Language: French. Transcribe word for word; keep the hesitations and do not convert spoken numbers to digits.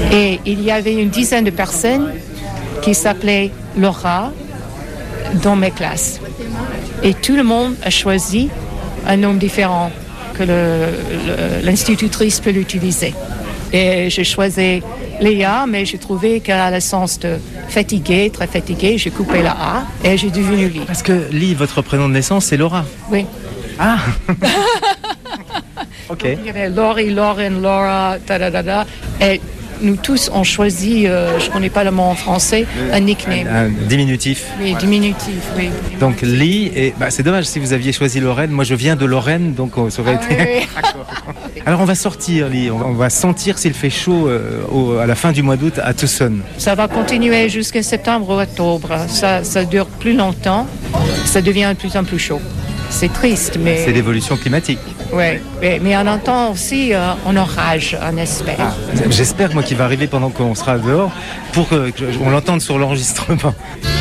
Et il y avait une dizaine de personnes qui s'appelaient Laura dans mes classes. Et tout le monde a choisi un nom différent que le, le, l'institutrice peut l'utiliser. Et j'ai choisi Léa, mais j'ai trouvé qu'elle a le sens de fatiguée, très fatiguée. J'ai coupé la A et j'ai devenu Lee. Parce que Lee, votre prénom de naissance, c'est Laura. Oui. Ah. Ok. Donc, il y avait Laurie, Lauren, Laura, da da da da. Et nous tous on choisi, euh, je ne connais pas le mot en français, un nickname. Un, un diminutif. Oui, diminutif, oui. Donc Lee, et bah, c'est dommage si vous aviez choisi Lorraine. Moi je viens de Lorraine, donc ça aurait Ah, été. oui, oui. Alors on va sortir, Lee. On va sentir s'il fait chaud euh, au, à la fin du mois d'août à Tucson. Ça va continuer jusqu'à septembre ou octobre. Ça, ça dure plus longtemps. Ça devient de plus en plus chaud. C'est triste, mais... C'est l'évolution climatique. Oui, mais, mais on entend aussi euh, un orage, on espère. Ah, j'espère, moi, qu'il va arriver pendant qu'on sera dehors pour qu'on l'entende sur l'enregistrement.